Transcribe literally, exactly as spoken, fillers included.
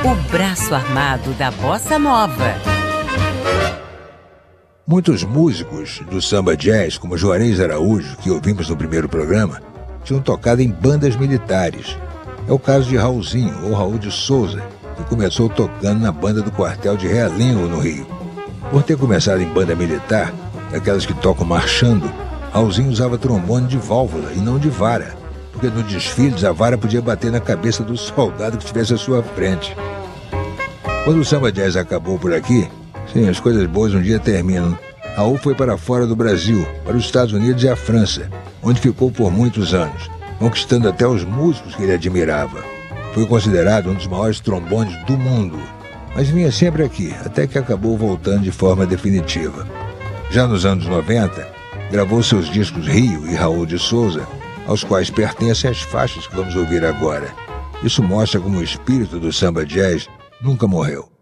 O braço armado da bossa nova. Muitos músicos do samba jazz, como Juarez Araújo, que ouvimos no primeiro programa, tinham tocado em bandas militares. É o caso de Raulzinho, ou Raul de Souza, que começou tocando na banda do quartel de Realengo, no Rio. Por ter começado em banda militar, daquelas que tocam marchando, Raulzinho usava trombone de válvula e não de vara, porque no desfiles a vara podia bater na cabeça do soldado que estivesse à sua frente. Quando o samba jazz acabou por aqui, sim, as coisas boas um dia terminam, Raul foi para fora do Brasil, para os Estados Unidos e a França, onde ficou por muitos anos, conquistando até os músicos que ele admirava. Foi considerado um dos maiores trombones do mundo, mas vinha sempre aqui, até que acabou voltando de forma definitiva. Já nos anos noventa, gravou seus discos Rio e Raul de Souza, aos quais pertencem as faixas que vamos ouvir agora. Isso mostra como o espírito do samba jazz nunca morreu.